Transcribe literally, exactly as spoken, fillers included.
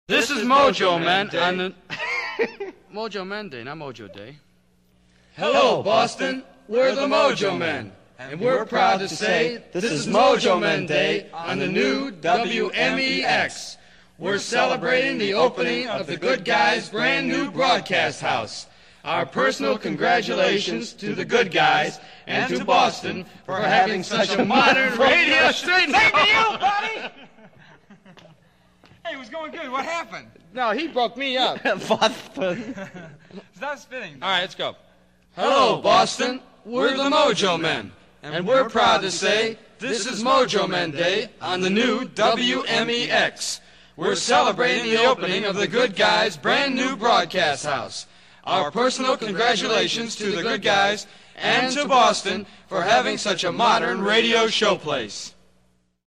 This is Mojo Man on the Mojo Man Day, not Mojo Day. Hello, Boston. We're the Mojo Men, and we're proud to say this is Mojo Men Day on the new W M E X. We're celebrating the opening of the Good Guys' brand new broadcast house. Our personal congratulations to the Good Guys and to Boston for having such a modern radio station. Same to you, buddy! Hey, it was going good. What happened? No, he broke me up. Boston. Stop spinning. All right, let's go. Hello, Boston. We're the Mojo Men, and we're proud to say this is Mojo Men Day on the new W M E X. We're celebrating the opening of the Good Guys' brand new broadcast house. Our personal congratulations to the Good Guys and to Boston for having such a modern radio showplace.